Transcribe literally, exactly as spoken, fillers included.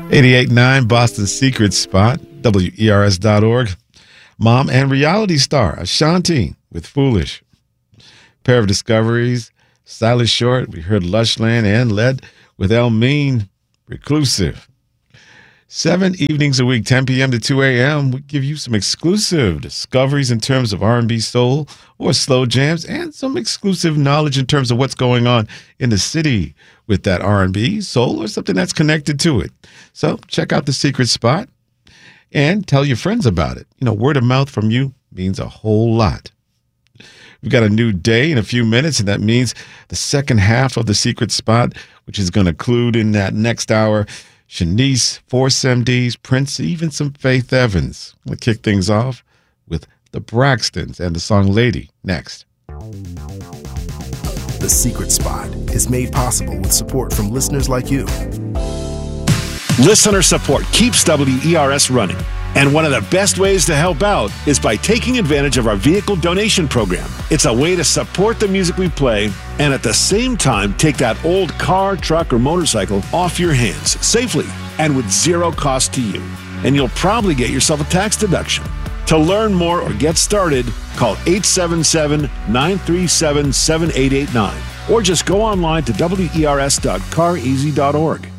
eighty-eight point nine Boston's Secret Spot, W E R S dot org. Mom and reality star Ashanti with Foolish. Pair of discoveries, Silas Short, we heard Lushland, and led with El Mean, Reclusive. Seven evenings a week, ten p.m. to two a.m., we give you some exclusive discoveries in terms of R and B soul or slow jams, and some exclusive knowledge in terms of what's going on in the city with that R and B, soul, or something that's connected to it. So check out The Secret Spot and tell your friends about it. You know, word of mouth from you means a whole lot. We've got a new day in a few minutes, and that means the second half of The Secret Spot, which is going to include in that next hour Shanice, Force M Ds, Prince, even some Faith Evans. We'll kick things off with the Braxtons and the song Lady next. The Secret Spot is made possible with support from listeners like you. Listener support keeps W E R S running. And one of the best ways to help out is by taking advantage of our vehicle donation program. It's a way to support the music we play and at the same time take that old car, truck, or motorcycle off your hands safely and with zero cost to you. And you'll probably get yourself a tax deduction. To learn more or get started, call eight seven seven, nine three seven, seven eight eight nine or just go online to W E R S dot car easy dot org.